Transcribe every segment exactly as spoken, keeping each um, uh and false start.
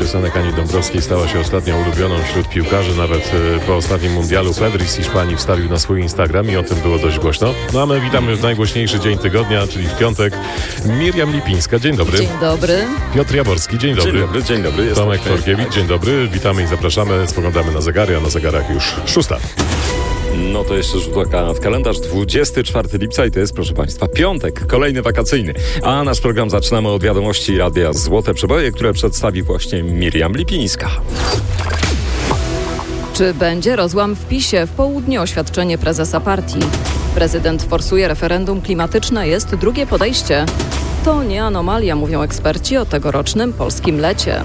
piosenek Ani Dąbrowskiej stała się ostatnio ulubioną wśród piłkarzy. Nawet po ostatnim mundialu Pedri z Hiszpanii wstawił na swój Instagram i o tym było dość głośno. No a my witamy w najgłośniejszy dzień tygodnia, czyli w piątek. Miriam Lipińska, dzień dobry. Dzień dobry. Piotr Jaworski, dzień dobry. Dzień dobry, dzień dobry. Tomek Forkiewicz, dzień dobry. Witamy i zapraszamy. Spoglądamy na zegary, a na zegarach już szósta. No to jeszcze rzut oka w kalendarz. dwudziestego czwartego lipca i to jest, proszę Państwa, piątek, kolejny wakacyjny. A nasz program zaczynamy od wiadomości Radia Złote Przeboje, które przedstawi właśnie Miriam Lipińska. Czy będzie rozłam w PiSie? W południe oświadczenie prezesa partii. Prezydent forsuje referendum klimatyczne, jest drugie podejście. To nie anomalia, mówią eksperci o tegorocznym polskim lecie.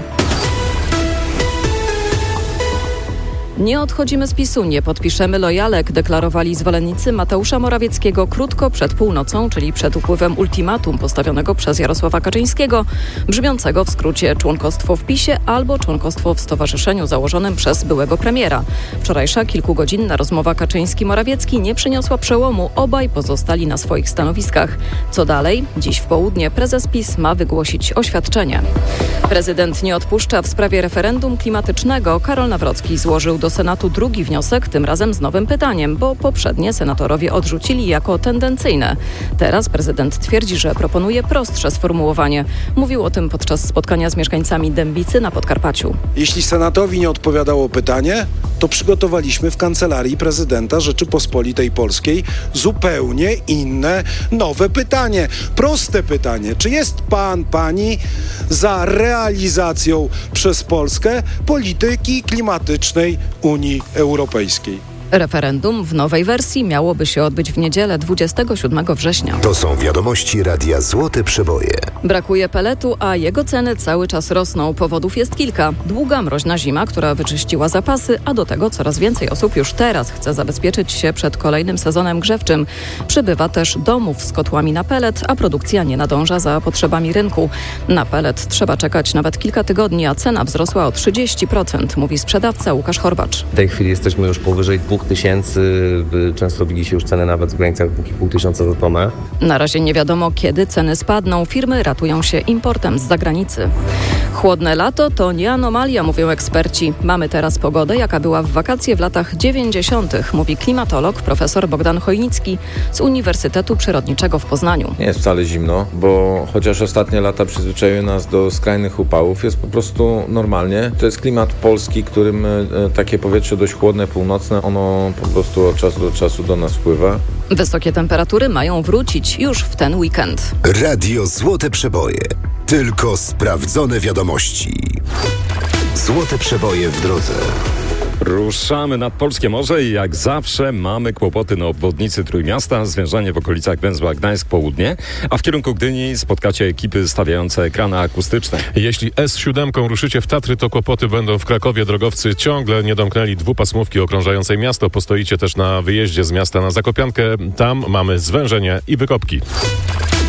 Nie odchodzimy z PiSu, nie podpiszemy lojalek, deklarowali zwolennicy Mateusza Morawieckiego krótko przed północą, czyli przed upływem ultimatum postawionego przez Jarosława Kaczyńskiego, brzmiącego w skrócie członkostwo w PiSie albo członkostwo w stowarzyszeniu założonym przez byłego premiera. Wczorajsza kilkugodzinna rozmowa Kaczyński-Morawiecki nie przyniosła przełomu, obaj pozostali na swoich stanowiskach. Co dalej? Dziś w południe prezes PiS ma wygłosić oświadczenie. Prezydent nie odpuszcza w sprawie referendum klimatycznego. Karol Nawrocki złożył do Senatu drugi wniosek, tym razem z nowym pytaniem, bo poprzednie senatorowie odrzucili jako tendencyjne. Teraz prezydent twierdzi, że proponuje prostsze sformułowanie. Mówił o tym podczas spotkania z mieszkańcami Dębicy na Podkarpaciu. Jeśli Senatowi nie odpowiadało pytanie, to przygotowaliśmy w Kancelarii Prezydenta Rzeczypospolitej Polskiej zupełnie inne, nowe pytanie. Proste pytanie. Czy jest pan, pani za realizacją przez Polskę polityki klimatycznej Unii Europejskiej? Referendum w nowej wersji miałoby się odbyć w niedzielę dwudziestego siódmego września. To są wiadomości Radia Złote Przeboje. Brakuje peletu, a jego ceny cały czas rosną. Powodów jest kilka. Długa, mroźna zima, która wyczyściła zapasy, a do tego coraz więcej osób już teraz chce zabezpieczyć się przed kolejnym sezonem grzewczym. Przybywa też domów z kotłami na pelet, a produkcja nie nadąża za potrzebami rynku. Na pelet trzeba czekać nawet kilka tygodni, a cena wzrosła o trzydzieści procent, mówi sprzedawca Łukasz Chorbacz. W tej chwili jesteśmy już powyżej dwóch tysięcy, często widzi się już ceny nawet w granicach dwa i pół tysiąca za tonę. Na razie nie wiadomo, kiedy ceny spadną. Firmy ratują się importem z zagranicy. Chłodne lato to nie anomalia, mówią eksperci. Mamy teraz pogodę, jaka była w wakacje w latach dziewięćdziesiątych, mówi klimatolog profesor Bogdan Chojnicki z Uniwersytetu Przyrodniczego w Poznaniu. Nie jest wcale zimno, bo chociaż ostatnie lata przyzwyczaiły nas do skrajnych upałów, jest po prostu normalnie. To jest klimat polski, którym takie powietrze dość chłodne, północne, ono po prostu od czasu do czasu do nas wpływa. Wysokie temperatury mają wrócić już w ten weekend. Radio Złote Przeboje. Tylko sprawdzone wiadomości. Złote Przeboje w drodze. Ruszamy nad Polskie Morze i jak zawsze mamy kłopoty na obwodnicy Trójmiasta, zwężanie w okolicach węzła Gdańsk Południe, a w kierunku Gdyni spotkacie ekipy stawiające ekrany akustyczne. Jeśli S siedem ruszycie w Tatry, to kłopoty będą w Krakowie. Drogowcy ciągle nie domknęli dwupasmówki okrążającej miasto. Postoicie też na wyjeździe z miasta na Zakopiankę. Tam mamy zwężenie i wykopki.